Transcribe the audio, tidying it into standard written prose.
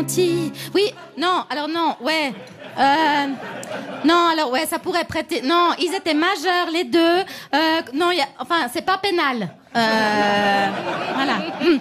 menti. Oui, non, alors non, ouais. Non, alors ouais, ça pourrait prêter. Non, ils étaient majeurs les deux. Non, enfin, c'est pas pénal. Voilà.